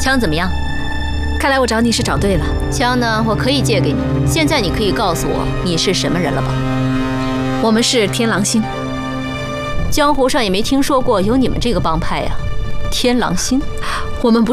枪怎么样？ 看来我找你是找对了。 枪呢，我可以借给你。现在你可以告诉我你是什么人了吧？ 我们是天狼星。 江湖上也没听说过有你们这个帮派呀。天狼星， 我们不